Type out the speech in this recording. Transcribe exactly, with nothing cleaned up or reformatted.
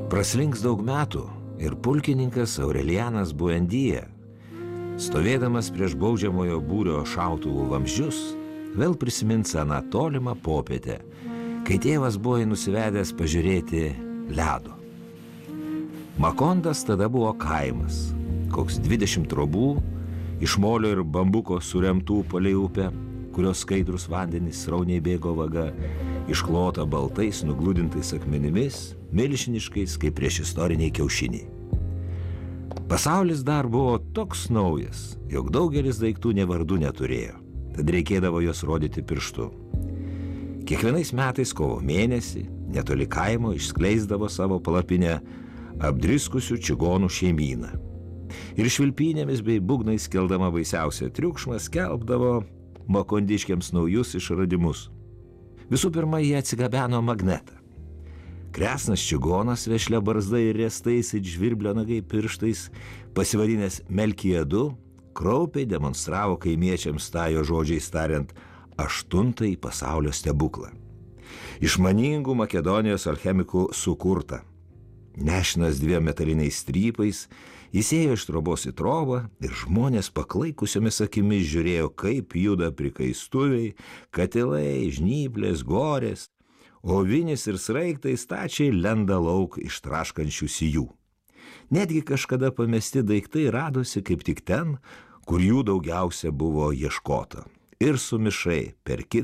Praslinks daug metų ir pulkininkas Aurelianas Buendija, stovėdamas prieš baudžiamojo būrio šautuvų vamzdžius, vėl prisimins aną tolimą popietę, kai tėvas buvo jį nusivedęs pažiūrėti ledo. Makondas tada buvo kaimas, koks dvidešimt trobų, iš molio ir bambuko suremtų palei upę, kurios skaidrus vandenys srauniai bėgo vaga, išklota baltais nugludintais akmenimis, milžiniškais kaip priešistoriniai kiaušiniai. Pasaulis dar buvo toks naujas, jog daugelis daiktų nė vardų neturėjo, tad reikėdavo juos rodyti pirštu. Kiekvienais metais kovo mėnesį netoli kaimo išskleisdavo savo palapinę apdriskusių čigonų šeimyną. Ir švilpynėmis bei būgnais keldama baisiausią triukšmą skelbdavo makondiškiams naujus išradimus. Visų pirma, jie atsigabeno magnetą. Kresnas čigonas vešlia barzda ir riestais it žvirblio nagai pirštais, pasivadinęs Melkijadu, kraupiai demonstravo kaimiečiams tą jo žodžiais tariant aštuntąjį pasaulio stebuklą. Išmaningų Makedonijos alchemikų sukurta. Nešinas dviem metaliniais strypais, jis ėjo iš trobos į trobą ir žmonės paklaikusiomis akimis žiūrėjo, kaip juda prikaistuviai, katilai, žnyplės, gorės, o vinis ir sraigtai stačiai lenda lauk iš traškančių sijų. Netgi kažkada pamesti daiktai radosi kaip tik ten, kur jų daugiausia buvo ieškota, ir sumišai per kitą